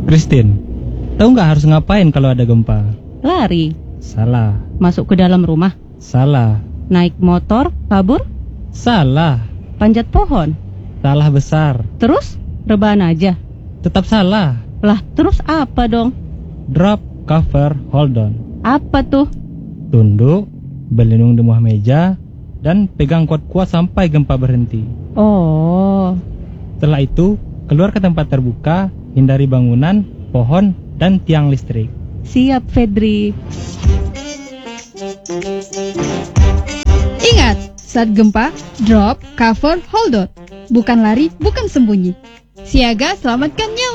Christine, tahu nggak harus ngapain kalau ada gempa? Lari. Salah. Masuk ke dalam rumah. Salah. Naik motor, kabur. Salah. Panjat pohon. Salah besar. Terus rebahan aja. Tetap salah. Lah terus apa dong? Drop, cover, hold on. Apa tuh? Tunduk, berlindung di bawah meja, dan pegang kuat-kuat sampai gempa berhenti. Oh. Setelah itu, keluar ke tempat terbuka, hindari bangunan, pohon, dan tiang listrik. Siap, Fedri. Ingat, saat gempa, drop, cover, hold on. Bukan lari, bukan sembunyi. Siaga, selamatkan nyawa.